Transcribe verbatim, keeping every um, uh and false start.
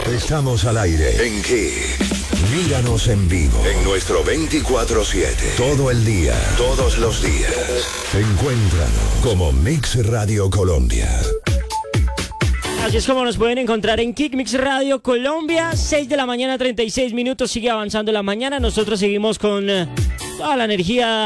Estamos al aire en Kick. Míranos en vivo en nuestro veinticuatro siete. Todo el día, todos los días. Encuéntranos como Mix Radio Colombia. Así es como nos pueden encontrar en Kick Mix Radio Colombia. seis de la mañana, treinta y seis minutos. Sigue avanzando la mañana. Nosotros seguimos con uh, toda la energía